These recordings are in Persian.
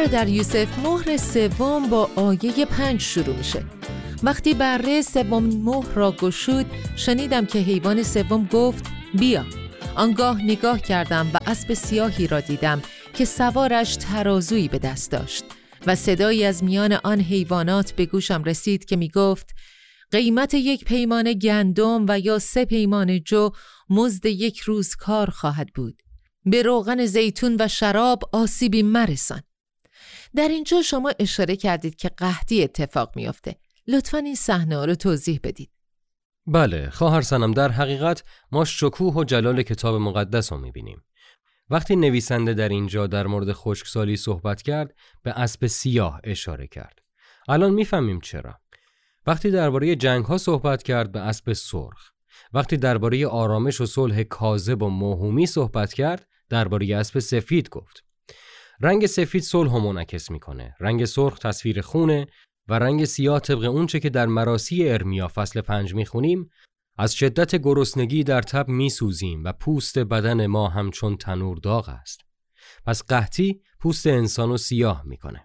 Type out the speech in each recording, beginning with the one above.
برادر یوسف، مهر سوم با آیه 5 شروع میشه. وقتی بره سومین مهر را گشود، شنیدم که حیوان سوم گفت بیا. آنگاه نگاه کردم و اسب سیاهی را دیدم که سوارش ترازویی به دست داشت و صدایی از میان آن حیوانات به گوشم رسید که می گفت قیمت 1 پیمانه گندم و یا 3 پیمانه جو مزد 1 روز کار خواهد بود. به روغن زیتون و شراب آسیبی مرسان. در اینجا شما اشاره کردید که قحطی اتفاق میافته. لطفاً این صحنه رو توضیح بدید. بله خواهر سنم، در حقیقت ما شکوه و جلال کتاب مقدس رو میبینیم. وقتی نویسنده در اینجا در مورد خشکسالی صحبت کرد به اسب سیاه اشاره کرد. الان میفهمیم چرا. وقتی درباره جنگ ها صحبت کرد به اسب سرخ. وقتی درباره آرامش و صلح کاذب و موهومی صحبت کرد درباره اسب سفید گفت. رنگ سفید صلح رو منعکس میکنه، رنگ سرخ تصویر خونه و رنگ سیاه طبق اونچه که در مراثی ارمیا فصل 5 میخونیم از شدت گرسنگی در تب میسوزیم و پوست بدن ما همچون تنور داغ است. پس قحطی پوست انسانو سیاه میکنه.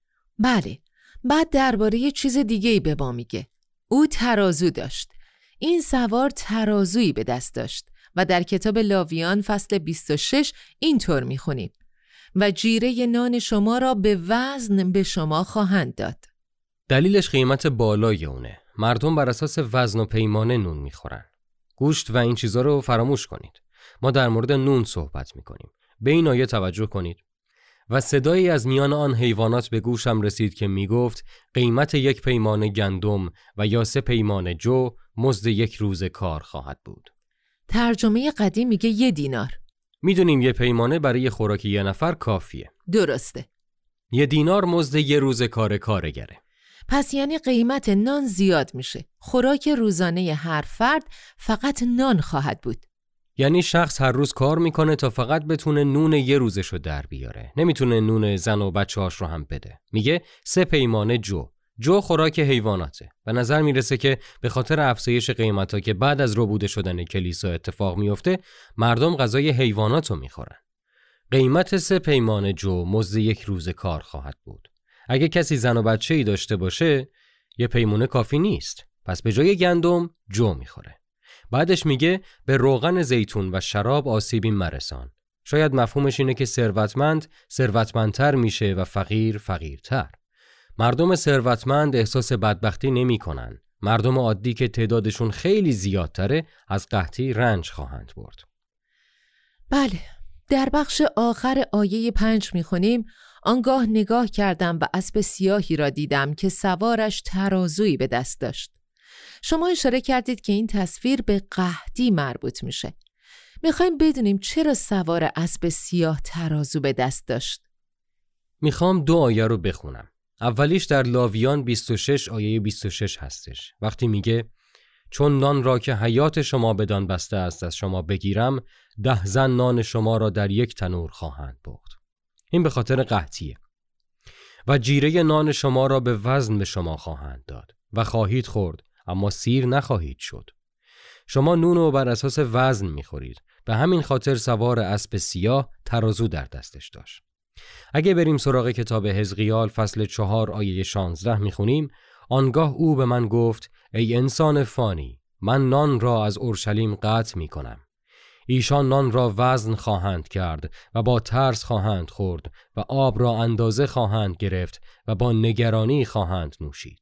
بله. بعد درباره یه چیز دیگه‌ای به ما میگه. او ترازو داشت. این سوار ترازویی به دست داشت و در کتاب لاویان فصل 26 اینطور میخونیم و جیره نان شما را به وزن به شما خواهند داد. دلیلش قیمت بالای اونه. مردم بر اساس وزن و پیمانه نون میخورن. گوشت و این چیزا رو فراموش کنید. ما در مورد نون صحبت میکنیم. به این آیه توجه کنید. و صدایی از میان آن حیوانات به گوشم رسید که میگفت قیمت 1 پیمانه گندم و یا 3 پیمانه جو مزد 1 روز کار خواهد بود. ترجمه قدیم میگه 1 دینار. میدونیم 1 پیمانه برای خوراک 1 نفر کافیه. درسته. 1 دینار مزد 1 روز کار کارگره. پس یعنی قیمت نان زیاد میشه. خوراک روزانه هر فرد فقط نان خواهد بود. یعنی شخص هر روز کار میکنه تا فقط بتونه نون 1 روزشو در بیاره. نمیتونه نون زن و بچه‌هاش رو هم بده. میگه 3 پیمانه جو خوراک حیواناته. به نظر میرسه که به خاطر افزایش قیمتا که بعد از ربوده شدن کلیسا اتفاق میفته، مردم غذای حیواناتو میخورن. قیمت 3 پیمانه جو مزد 1 روز کار خواهد بود. اگه کسی زن و بچه‌ای داشته باشه، 1 پیمانه کافی نیست. پس به جای گندم جو میخوره. بعدش میگه به روغن زیتون و شراب آسیبی مرسان. شاید مفهومش اینه که ثروتمند ثروتمندتر میشه و فقیر فقیرتر. مردم ثروتمند احساس بدبختی نمیکنن. مردم عادی که تعدادشون خیلی زیادتره از قحطی رنج خواهند برد. بله. در بخش آخر آیه 5 میخونیم آنگاه نگاه کردم و اسب سیاهی را دیدم که سوارش ترازویی به دست داشت. شما اشاره کردید که این تصویر به قحطی مربوط میشه. میخوایم بدونیم چرا سوار اسب سیاه ترازو به دست داشت. میخوام 2 آیه رو بخونم. اولیش در لاویان 26 آیه 26 هستش. وقتی میگه چون نان را که حیات شما بدان بسته است از شما بگیرم 10 زن نان شما را در 1 تنور خواهند پخت. این به خاطر قحطیه. و جیره نان شما را به وزن به شما خواهند داد و خواهید خورد اما سیر نخواهید شد. شما نون رو بر اساس وزن میخورید. به همین خاطر سوار اسب سیاه ترازو در دستش داشت. اگه بریم سراغ کتاب حزقیال فصل 4 آیه 16 میخونیم آنگاه او به من گفت ای انسان فانی من نان را از اورشلیم قطع میکنم. ایشان نان را وزن خواهند کرد و با ترس خواهند خورد و آب را اندازه خواهند گرفت و با نگرانی خواهند نوشید.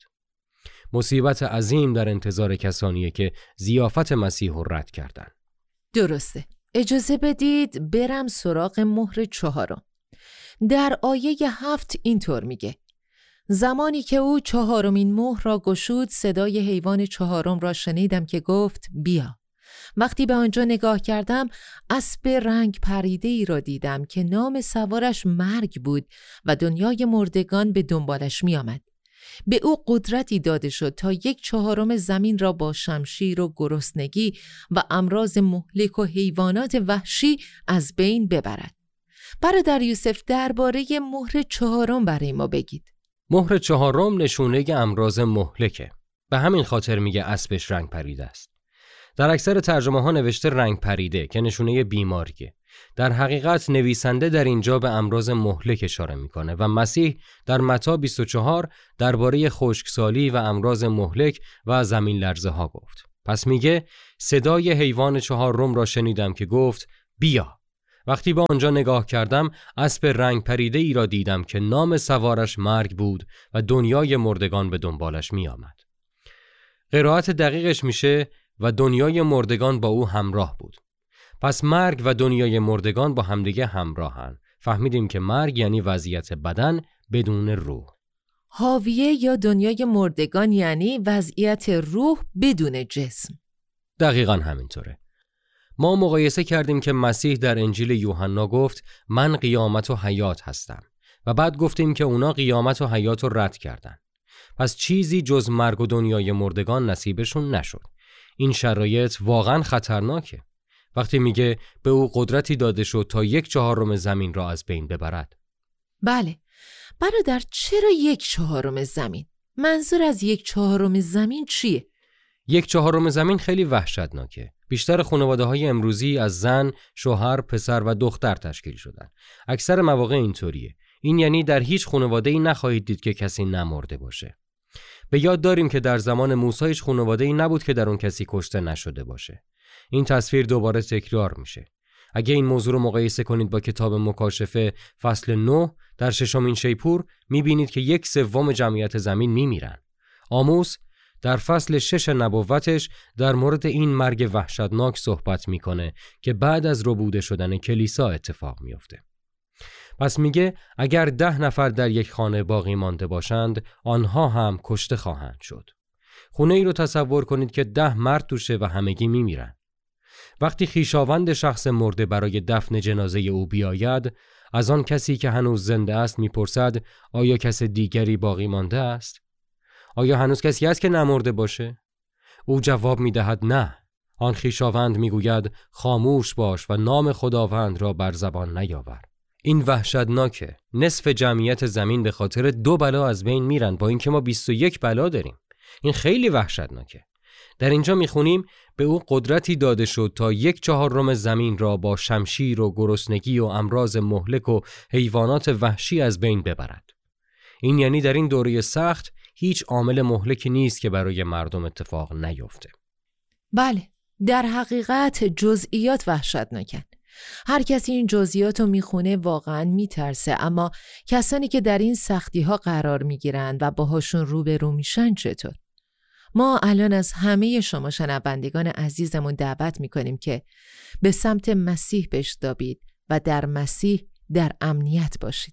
مصیبت عظیم در انتظار کسانیه که ضیافت مسیح رو رد کردن. درسته. اجازه بدید برم سراغ مهر 4. در آیه 7 اینطور میگه زمانی که او 4مین مهر را گشود صدای حیوان 4 را شنیدم که گفت بیا. وقتی به آنجا نگاه کردم اسب رنگ پریده‌ای را دیدم که نام سوارش مرگ بود و دنیای مردگان به دنبالش می آمد. به او قدرتی داده شد تا 1/4 زمین را با شمشیر و گرسنگی و امراض مهلک و حیوانات وحشی از بین ببرد. برادر یوسف درباره مهر 4 برای ما بگید. مهر 4 نشونه امراض مهلکه. به همین خاطر میگه اسبش رنگ پریده است. در اکثر ترجمه ها نوشته رنگ پریده که نشونه بیماریه. در حقیقت نویسنده در اینجا به امراض مهلک اشاره میکنه و مسیح در متی 24 درباره خشکسالی و امراض مهلک و زمین لرزه ها گفت. پس میگه صدای حیوان چهارم را شنیدم که گفت بیا. وقتی به آنجا نگاه کردم اسب رنگ پریده ای را دیدم که نام سوارش مرگ بود و دنیای مردگان به دنبالش می آمد. قرائت دقیقش میشه و دنیای مردگان با او همراه بود. پس مرگ و دنیای مردگان با همدیگه همراهن. فهمیدیم که مرگ یعنی وضعیت بدن بدون روح. حاویه یا دنیای مردگان یعنی وضعیت روح بدون جسم. دقیقاً همینطوره. ما مقایسه کردیم که مسیح در انجیل یوحنا گفت من قیامت و حیات هستم و بعد گفتیم که اونا قیامت و حیات رو رد کردن. پس چیزی جز مرگ و دنیای مردگان نصیبشون نشد. این شرایط واقعاً خطرناکه. وقتی میگه به او قدرتی داده شد تا 1/4 زمین را از بین ببرد. بله. برادر چرا 1/4 زمین؟ منظور از 1/4 زمین چیه؟ 1/4 زمین خیلی وحشتناکه. بیشتر خانواده‌های امروزی از زن، شوهر، پسر و دختر تشکیل شدن. اکثر مواقع اینطوریه. این یعنی در هیچ خانواده‌ای نخواهید دید که کسی نمرده باشه. به یاد داریم که در زمان موسی هیچ خانواده‌ای نبود که در اون کسی کشته نشده باشه. این تصویر دوباره تکرار میشه. اگه این موضوع رو مقایسه کنید با کتاب مکاشفه فصل 9 در 6مین شیپور میبینید که 1/3 جمعیت زمین میمیرن. آموس در فصل 6 نبوتش در مورد این مرگ وحشتناک صحبت میکنه که بعد از ربوده شدن کلیسا اتفاق میفته. پس میگه اگر 10 نفر در یک خانه باقی مانده باشند آنها هم کشته خواهند شد. خونه ای رو تصور کنید که 10 مرد توشه و همگی میمیرن. وقتی خویشاوند شخص مرده برای دفن جنازه او بیاید، از آن کسی که هنوز زنده است میپرسد آیا کس دیگری باقی مانده است؟ آیا هنوز کسی است که نمرده باشه؟ او جواب میدهد نه. آن خویشاوند میگوید خاموش باش و نام خداوند را بر زبان نیاور. این وحشتناکه. نصف جمعیت زمین به خاطر 2 بلا از بین میرن با اینکه ما 21 بلا داریم. این خیلی وحشتناکه. در اینجا میخونیم به او قدرتی داده شد تا 1/4 زمین را با شمشیر و گرسنگی و امراض مهلک و حیوانات وحشی از بین ببرد. این یعنی در این دوره سخت هیچ عامل مهلکی نیست که برای مردم اتفاق نیفته. بله، در حقیقت جزئیات وحشتناکن. هر کسی این جزئیات رو میخونه واقعا میترسه، اما کسانی که در این سختی ها قرار میگیرن و باهاشون روبرو میشن چطور؟ ما الان از همه شما شنوندگان عزیزمون دعوت میکنیم که به سمت مسیح بشتابید و در مسیح در امنیت باشید.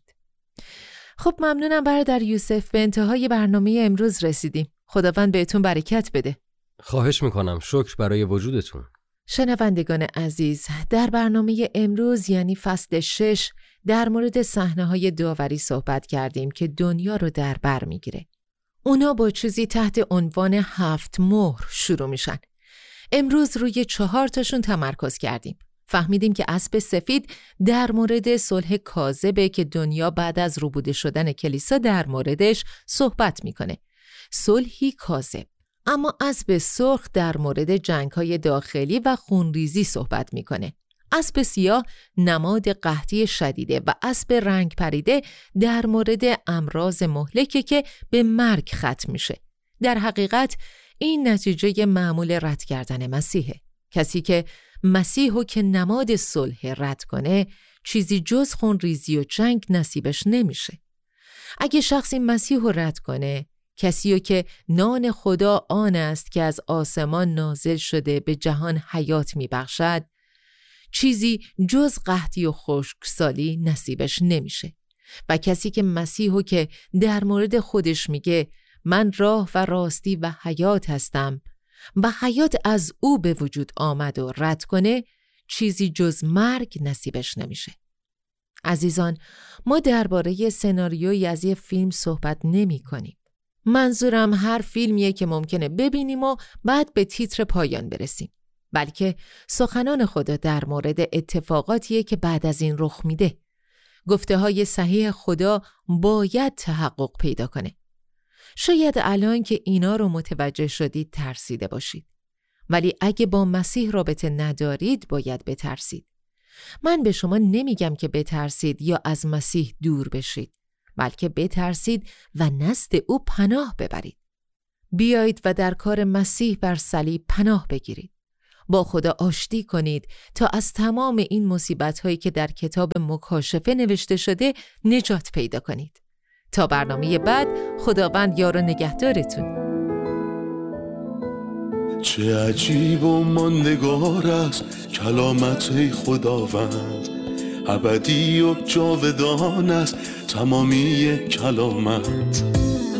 خب ممنونم برادر یوسف، به انتهای برنامه امروز رسیدیم. خداوند بهتون برکت بده. خواهش میکنم، شکر برای وجودتون. شنوندگان عزیز، در برنامه امروز یعنی فصل 6 در مورد صحنه‌های داوری صحبت کردیم که دنیا رو در بر میگیره. اونا با چیزی تحت عنوان 7 مهر شروع میشن. امروز روی 4 تاشون تمرکز کردیم. فهمیدیم که اسب سفید در مورد صلح کاذبه که دنیا بعد از ربوده شدن کلیسا در موردش صحبت میکنه. صلحی کاذب. اما اسب سرخ در مورد جنگ‌های داخلی و خونریزی صحبت میکنه. اسب سیاه نماد قحطی شدیده و اسب رنگ پریده در مورد امراض مهلکه که به مرگ ختم میشه. در حقیقت این نتیجه معمول رد کردن مسیحه. کسی که مسیحو که نماد صلح رد کنه، چیزی جز خونریزی و جنگ نصیبش نمیشه. اگه شخصی مسیحو رد کنه، کسیو که نان خدا آن است که از آسمان نازل شده به جهان حیات میبخشد، چیزی جز قحطی و خشکسالی نصیبش نمیشه. و کسی که مسیحو که در مورد خودش میگه من راه و راستی و حیات هستم و حیات از او به وجود آمد و رد کنه، چیزی جز مرگ نصیبش نمیشه. عزیزان، ما درباره سناریویی از یه فیلم صحبت نمی کنیم. منظورم هر فیلمیه که ممکنه ببینیم و بعد به تیتر پایان برسیم، بلکه سخنان خدا در مورد اتفاقاتیه که بعد از این رخ میده. گفته‌های صحیح خدا باید تحقق پیدا کنه. شاید الان که اینا رو متوجه شدید ترسیده باشید، ولی اگه با مسیح رابطه ندارید باید بترسید. من به شما نمیگم که بترسید یا از مسیح دور بشید، بلکه بترسید و نزد او پناه ببرید. بیایید و در کار مسیح بر صلیب پناه بگیرید. با خدا آشتی کنید تا از تمام این مصیبت‌هایی که در کتاب مکاشفه نوشته شده نجات پیدا کنید. تا برنامه بعد، خداوند یار و نگهدارتون. چه عجیب و ماندگار است کلامت خداوند، ابدی و جاودان است تمامی کلامت.